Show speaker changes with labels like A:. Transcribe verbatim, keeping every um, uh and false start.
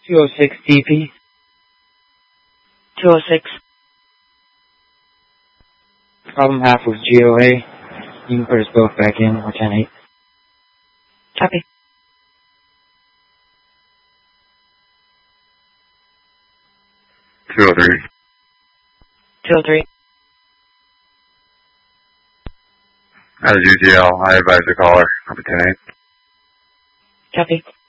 A: two oh six D P.
B: two oh six.
A: Problem half with G O A. You can put us both back in, or ten eight.
B: Copy.
C: two oh three.
B: two oh three.
C: As U T L, I advise the caller. Number ten eight.
B: Copy.